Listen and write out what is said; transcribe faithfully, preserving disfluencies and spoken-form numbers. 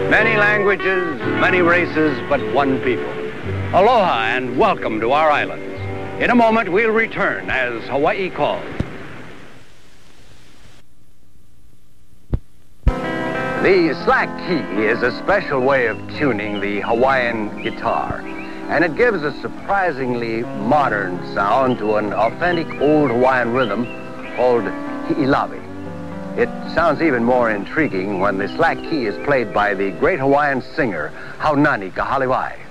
Many languages, many races, but one people. Aloha and welcome to our islands. In a moment, we'll return as Hawaii calls. The slack key is a special way of tuning the Hawaiian guitar, and it gives a surprisingly modern sound to an authentic old Hawaiian rhythm called hi'ilawe. It sounds even more intriguing when the slack key is played by the great Hawaiian singer, Haunani Kahaliwai.